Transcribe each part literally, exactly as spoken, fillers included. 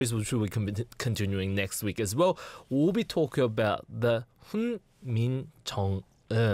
which we'll be continuing next week as well. We'll be talking about the 훈민정음.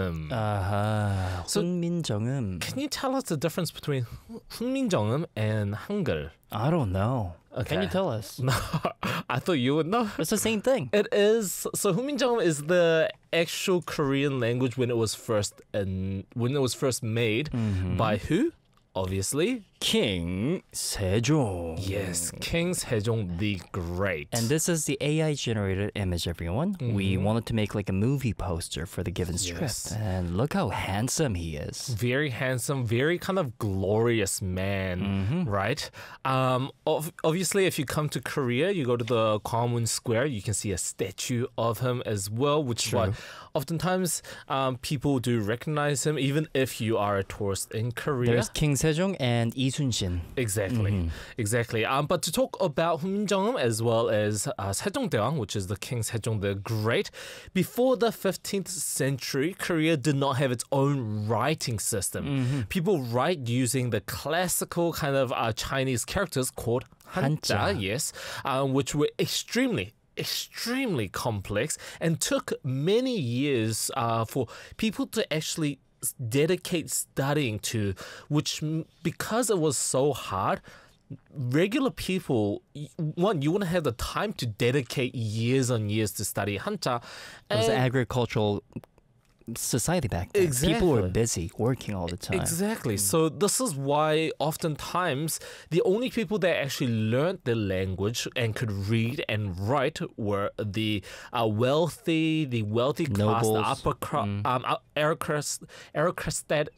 Uh-huh. So- 훈민정음. Can you tell us the difference between 훈민정음 and Hangul? I don't know. Okay. Can you tell us? No, I thought you would know. It's the same thing. It is. So 훈민정음 is the actual Korean language when it was first and when it was first made by who? Obviously, King Sejong. yes, King Sejong the Great. And this is the A I generated image, everyone. We wanted to make like a movie poster for the given script. Yes. And look how handsome he is. Very handsome, very kind of glorious man, right? Um, ov- obviously, if you come to Korea, you go to the Gwangun Square, you can see a statue of him as well, which is why oftentimes um, people do recognize him, even if you are a tourist in Korea. There's King Sejong and Lee Sun-shin. Exactly, exactly. Um, but to talk about 훈민정음 as well as uh, Sejongdaewang, which is the King Sejong the Great, before the fifteenth century, Korea did not have its own writing system. People write using the classical kind of uh, Chinese characters called Hanja, Hanja. yes, um, which were extremely extremely complex and took many years uh, for people to actually s- dedicate studying to, which m- because it was so hard, regular people, y- one, you wouldn't have the time to dedicate years on years to study Hanja. It was an And- agricultural society back then. People were Exactly. busy working all the time. Exactly. So this is why oftentimes the only people that actually learned the language and could read and write were the uh, wealthy, the wealthy class, the Nobles. upper class, um, uh, aristocrat, aristocrat.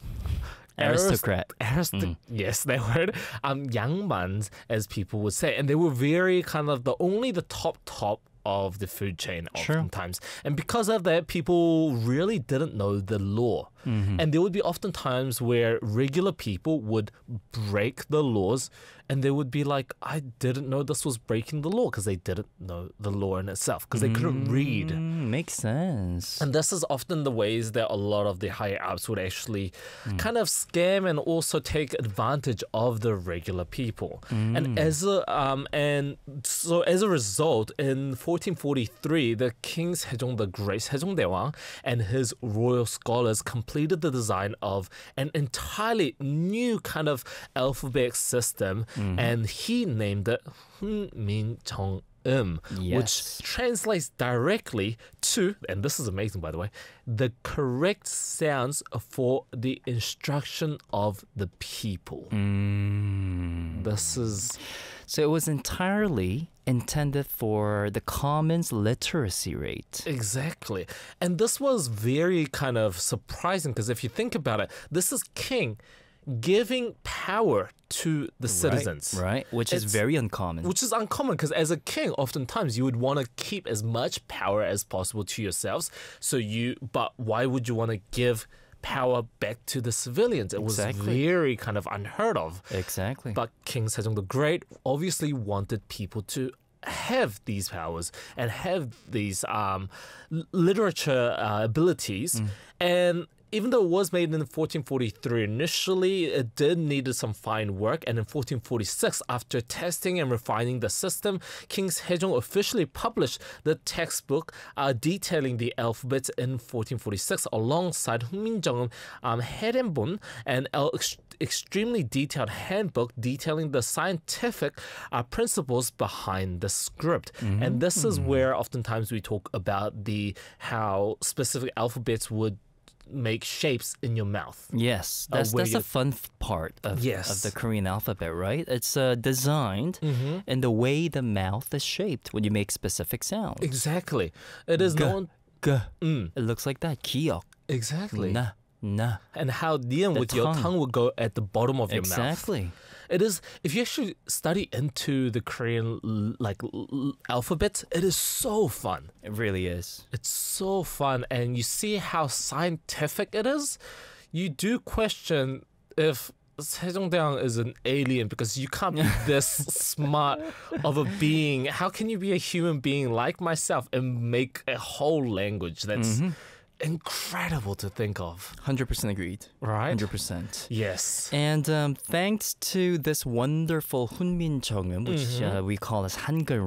Aristocrat. Aristoc- Yes, they were um, 양반s, as people would say, and they were very kind of the only the top top of the food chain Sure. oftentimes. And because of that, people really didn't know the law. And there would be often times where regular people would break the laws and they would be like, I didn't know this was breaking the law, because they didn't know the law in itself, because they couldn't read. Mm, makes sense. And this is often the ways that a lot of the higher ups would actually kind of scam and also take advantage of the regular people. And as a um and so as a result, in fourteen forty-three, the King Sejong the Great, Sejongdaewang, and his royal scholars completed the design of an entirely new kind of alphabet system, and he named it 훈민정음. Um, Yes. which translates directly to, and this is amazing by the way, the correct sounds for the instruction of the people. This is So it was entirely intended for the commons literacy rate. exactly. And this was very kind of surprising, because if you think about it, this is king giving power to the citizens. Right, right? Which is It's- very uncommon. Which is uncommon, because as a king, oftentimes you would want to keep as much power as possible to yourselves. So you, but why would you want to give power back to the civilians? It was Exactly. very kind of unheard of. Exactly. But King Sejong the Great obviously wanted people to have these powers and have these um, l- literature uh, abilities. And even though it was made in fourteen forty-three, initially it did needed some fine work. And in fourteen forty-six, after testing and refining the system, King Sejong officially published the textbook uh, detailing the alphabet in fourteen forty-six alongside 훈민정음 um, 해례본, an el- ex- extremely detailed handbook detailing the scientific uh, principles behind the script. And this is where oftentimes we talk about the how specific alphabets would make shapes in your mouth. Yes, Uh, that's where that's you- the fun f- part of, Yes. of the Korean alphabet, right? It's uh, designed in the way the mouth is shaped when you make specific sounds. Exactly. It is G, known. G. Mm, It looks like that. 기억. exactly. Na, na. And how Dian The with your tongue. tongue would go at the bottom of your mouth. Exactly. It is, if you actually study into the Korean l- like l- l- alphabet, it is so fun. It really is. It's so fun, and you see how scientific it is. You do question if Sejongdaewang is an alien, because you can't be this smart of a being. How can you be a human being like myself and make a whole language that's incredible to think of, one hundred percent agreed. right? one hundred percent. Yes. And um, thanks to this wonderful Hunmin Jeongum, which uh, we call as Hangul